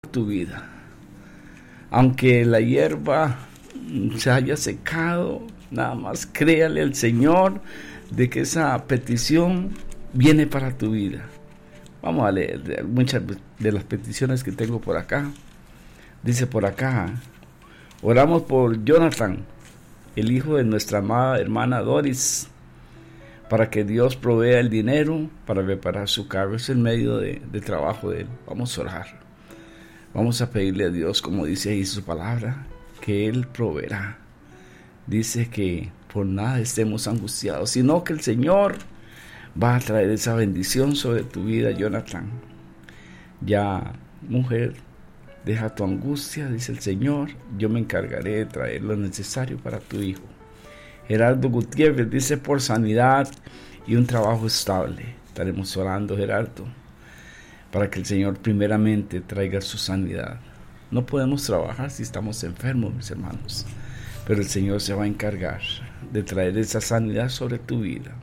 tu vida. Aunque la hierba se haya secado, nada más créale al Señor de que esa petición viene para tu vida. Vamos a leer muchas de las peticiones que tengo por acá. Dice por acá: oramos por Jonathan, el hijo de nuestra amada hermana Doris, para que Dios provea el dinero para reparar su carro. Es el medio de trabajo de él. Vamos a orar. Vamos a pedirle a Dios, como dice ahí su palabra, que Él proveerá. Dice que por nada estemos angustiados, sino que el Señor va a traer esa bendición sobre tu vida, Jonathan. Ya, mujer, deja tu angustia, dice el Señor. Yo me encargaré de traer lo necesario para tu hijo. Gerardo Gutiérrez dice por sanidad y un trabajo estable. Estaremos orando, Gerardo, para que el Señor primeramente traiga su sanidad. No podemos trabajar si estamos enfermos, mis hermanos, pero el Señor se va a encargar de traer esa sanidad sobre tu vida.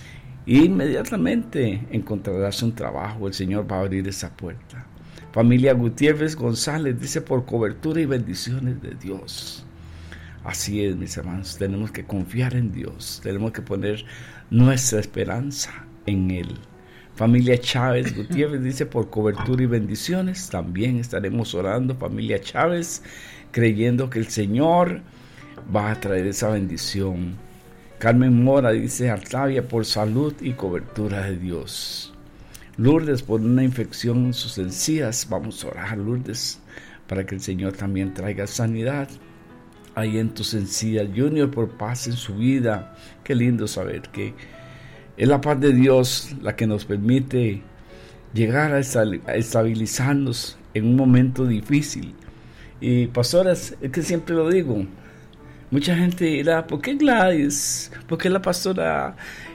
Y inmediatamente encontrarás un trabajo, el Señor va a abrir esa puerta. Familia Gutiérrez González dice por cobertura y bendiciones de Dios. Así es, mis hermanos, tenemos que confiar en Dios, tenemos que poner nuestra esperanza en Él. Familia Chávez Gutiérrez dice por cobertura y bendiciones. También estaremos orando, familia Chávez, creyendo que el Señor va a traer esa bendición. Carmen Mora dice Artavia por salud y cobertura de Dios. Lourdes por una infección en sus encías. Vamos a orar, Lourdes, para que el Señor también traiga sanidad ahí en tus encías. Junior por paz en su vida. Qué lindo saber que es la paz de Dios la que nos permite llegar a estabilizarnos en un momento difícil. Y pastoras, es que siempre lo digo, mucha gente dirá, ¿por qué Gladys? ¿Por qué la pastora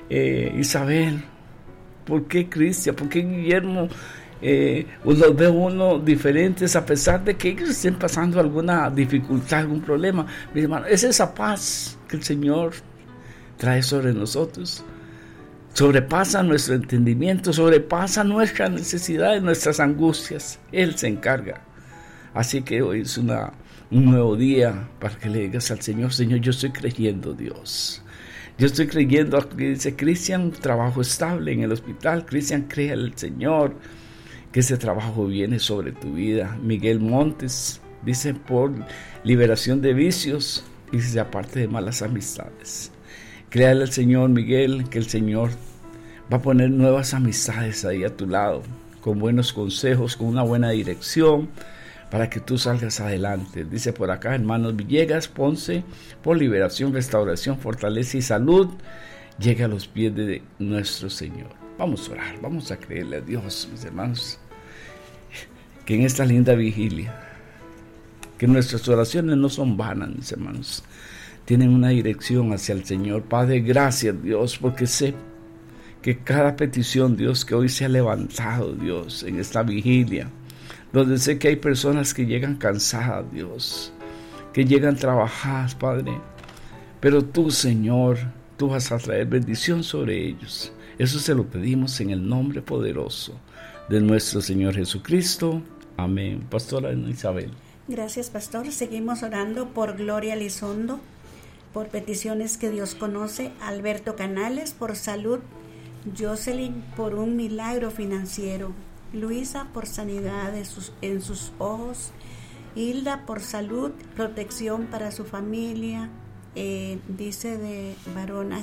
Isabel? ¿Por qué Cristian? ¿Por qué Guillermo? Los veo uno diferentes a pesar de que ellos estén pasando alguna dificultad, algún problema. Mi hermano, es esa paz que el Señor trae sobre nosotros. Sobrepasa nuestro entendimiento, sobrepasa nuestras necesidades, nuestras angustias. Él se encarga. Así que hoy es un nuevo día para que le digas al Señor: Señor, yo estoy creyendo, Dios. Yo estoy creyendo, que dice Cristian, trabajo estable en el hospital. Cristian, cree al Señor que ese trabajo viene sobre tu vida. Miguel Montes dice por liberación de vicios y se aparte de malas amistades. Créale al Señor, Miguel, que el Señor va a poner nuevas amistades ahí a tu lado, con buenos consejos, con una buena dirección, para que tú salgas adelante. Dice por acá, hermanos Villegas Ponce, por liberación, restauración, fortaleza y salud, llegue a los pies de nuestro Señor. Vamos a orar, vamos a creerle a Dios, mis hermanos, que en esta linda vigilia, que nuestras oraciones no son vanas, mis hermanos, tienen una dirección hacia el Señor. Padre, gracias, Dios, porque sé que cada petición, Dios, que hoy se ha levantado, Dios, en esta vigilia, donde sé que hay personas que llegan cansadas, Dios, que llegan trabajadas, Padre, pero tú, Señor, tú vas a traer bendición sobre ellos. Eso se lo pedimos en el nombre poderoso de nuestro Señor Jesucristo. Amén. Pastora Isabel. Gracias, pastor. Seguimos orando por Gloria Elizondo, por peticiones que Dios conoce. Alberto Canales por salud. Jocelyn por un milagro financiero. Luisa por sanidad en sus ojos. Hilda por salud, protección para su familia. Dice de Varona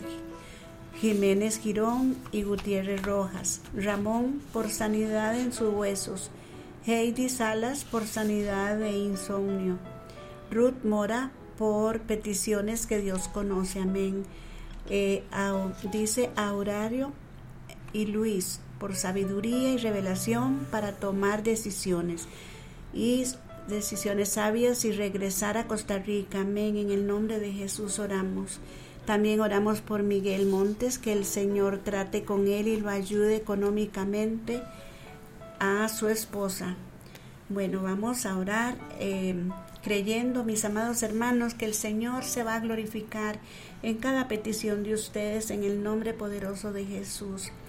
Jiménez Girón y Gutiérrez Rojas. Ramón por sanidad en sus huesos. Heidi Salas por sanidad de insomnio. Ruth Mora por peticiones que Dios conoce. Amén. Dice Aurario y Luis por sabiduría y revelación para tomar decisiones sabias y regresar a Costa Rica. Amén. En el nombre de Jesús oramos. También oramos por Miguel Montes, que el Señor trate con él y lo ayude económicamente a su esposa. Bueno, vamos a orar creyendo, mis amados hermanos, que el Señor se va a glorificar en cada petición de ustedes en el nombre poderoso de Jesús.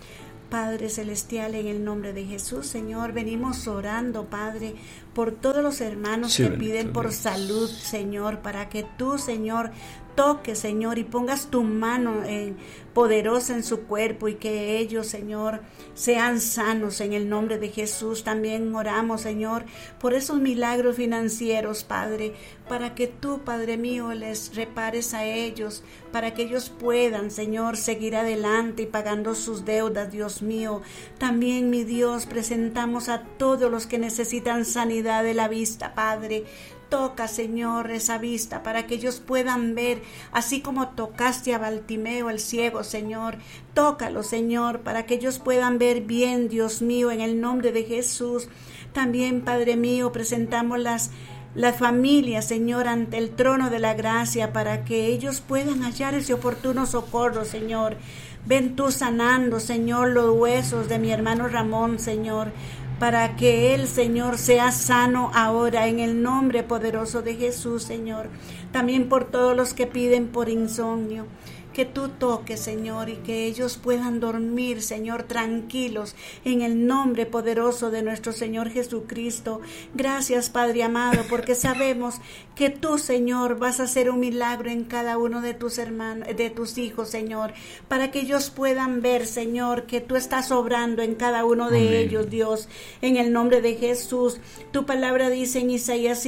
Padre Celestial, en el nombre de Jesús, Señor, venimos orando, Padre, por todos los hermanos que piden por salud, Señor, para que tú, Señor, toques, Señor, y pongas tu mano poderosa en su cuerpo y que ellos, Señor, sean sanos en el nombre de Jesús. También oramos, Señor, por esos milagros financieros, Padre, para que tú, Padre mío, les repares a ellos, para que ellos puedan, Señor, seguir adelante y pagando sus deudas, Dios mío. También, mi Dios, presentamos a todos los que necesitan sanidad de la vista, Padre. Toca, Señor, esa vista para que ellos puedan ver, así como tocaste a Bartimeo el ciego, Señor. Tócalo, Señor, para que ellos puedan ver bien, Dios mío, en el nombre de Jesús. También, Padre mío, presentamos las familias, Señor, ante el trono de la gracia para que ellos puedan hallar ese oportuno socorro, Señor. Ven tú sanando, Señor, los huesos de mi hermano Ramón, Señor, para que él, Señor, sea sano ahora en el nombre poderoso de Jesús, Señor. También por todos los que piden por insomnio, que tú toques, Señor, y que ellos puedan dormir, Señor, tranquilos, en el nombre poderoso de nuestro Señor Jesucristo. Gracias, Padre amado, porque sabemos que tú, Señor, vas a hacer un milagro en cada uno de tus hermanos, de tus hijos, Señor, para que ellos puedan ver, Señor, que tú estás obrando en cada uno de ellos, Dios, en el nombre de Jesús. Tu palabra dice en Isaías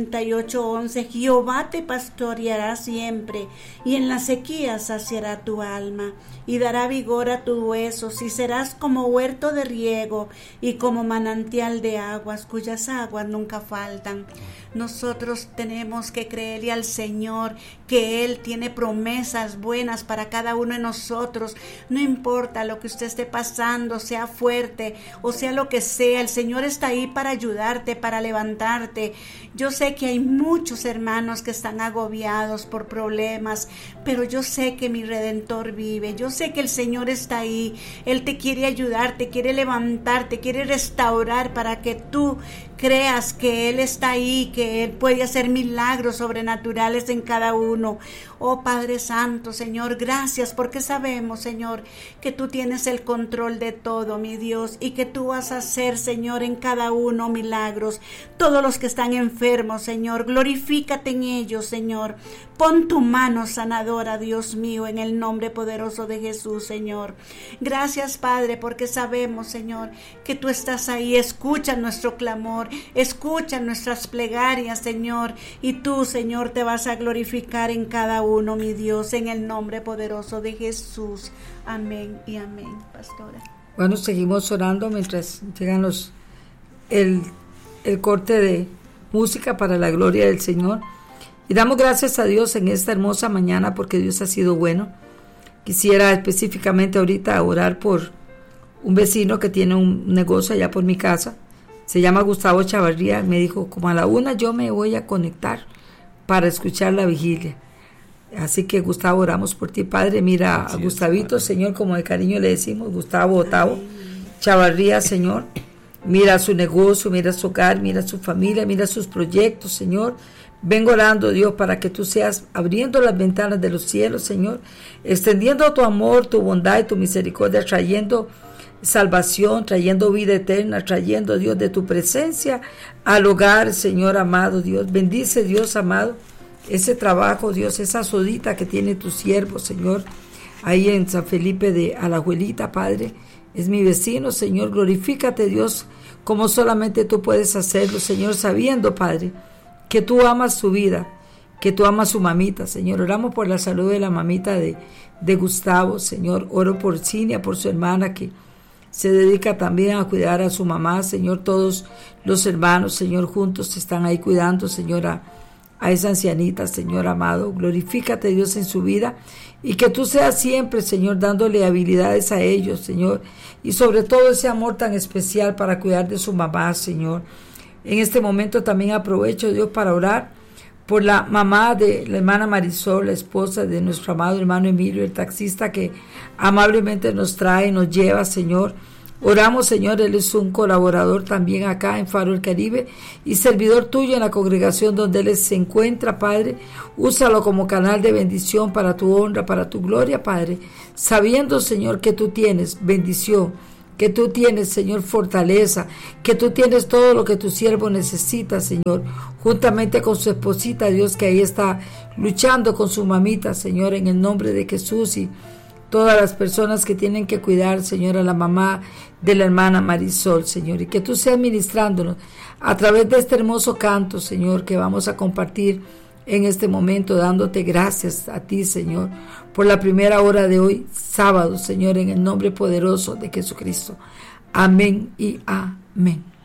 58:11, Jehová te pastoreará siempre, y en las sequías saciará tu alma, y dará vigor a tus huesos, y serás como huerto de riego, y como manantial de aguas, cuyas aguas nunca faltan. Nosotros tenemos que creerle al Señor que Él tiene promesas buenas para cada uno de nosotros. No importa lo que usted esté pasando, sea fuerte o sea lo que sea, el Señor está ahí para ayudarte, para levantarte. Yo sé que hay muchos hermanos que están agobiados por problemas, pero yo sé que mi Redentor vive. Yo sé que el Señor está ahí. Él te quiere ayudar, te quiere levantar, te quiere restaurar para que tú creas que Él está ahí, que Él puede hacer milagros sobrenaturales en cada uno. Oh Padre Santo, Señor, gracias porque sabemos, Señor, que tú tienes el control de todo, mi Dios, y que tú vas a hacer, Señor, en cada uno milagros. Todos los que están enfermos, Señor, glorifícate en ellos, Señor. Pon tu mano sanadora, Dios mío, en el nombre poderoso de Jesús, Señor. Gracias, Padre, porque sabemos, Señor, que tú estás ahí. Escucha nuestro clamor, escucha nuestras plegarias, Señor, y tú, Señor, te vas a glorificar en cada uno, mi Dios, en el nombre poderoso de Jesús. Amén y amén, pastora. Bueno, seguimos orando mientras llegan el corte de música para la gloria del Señor. Y damos gracias a Dios en esta hermosa mañana porque Dios ha sido bueno. Quisiera específicamente ahorita orar por un vecino que tiene un negocio allá por mi casa. Se llama Gustavo Chavarría. Me dijo, como a la 1 yo me voy a conectar para escuchar la vigilia. Así que, Gustavo, oramos por ti, Padre. Mira a Gustavito, Señor, como de cariño le decimos, Gustavo Otavo Chavarría, Señor. Mira su negocio, mira su hogar, mira su familia, mira sus proyectos, Señor. Vengo orando, Dios, para que tú seas abriendo las ventanas de los cielos, Señor, extendiendo tu amor, tu bondad y tu misericordia, trayendo salvación, trayendo vida eterna, trayendo, Dios, de tu presencia al hogar, Señor amado, Dios. Bendice, Dios amado, ese trabajo, Dios, esa sodita que tiene tu siervo, Señor, ahí en San Felipe de Alajuelita, Padre. Es mi vecino, Señor. Glorifícate, Dios, como solamente tú puedes hacerlo, Señor, sabiendo, Padre, que tú amas su vida, que tú amas su mamita, Señor. Oramos por la salud de la mamita de Gustavo, Señor. Oro por Cinia, por su hermana que se dedica también a cuidar a su mamá, Señor. Todos los hermanos, Señor, juntos están ahí cuidando, Señor, a esa ancianita, Señor amado. Glorifícate, Dios, en su vida y que tú seas siempre, Señor, dándole habilidades a ellos, Señor, y sobre todo ese amor tan especial para cuidar de su mamá, Señor. En este momento también aprovecho, Dios, para orar por la mamá de la hermana Marisol, la esposa de nuestro amado hermano Emilio, el taxista que amablemente nos trae, nos lleva, Señor, Oramos, Señor, él es un colaborador también acá en Faro del Caribe y servidor tuyo en la congregación donde él se encuentra, Padre. Úsalo como canal de bendición para tu honra, para tu gloria, Padre. Sabiendo, Señor, que tú tienes bendición, que tú tienes, Señor, fortaleza, que tú tienes todo lo que tu siervo necesita, Señor, juntamente con su esposita, Dios, que ahí está luchando con su mamita, Señor, en el nombre de Jesús, y todas las personas que tienen que cuidar, Señor, a la mamá de la hermana Marisol, Señor, y que tú seas ministrándonos a través de este hermoso canto, Señor, que vamos a compartir en este momento, dándote gracias a ti, Señor, por la primera hora de hoy, sábado, Señor, en el nombre poderoso de Jesucristo. Amén y amén.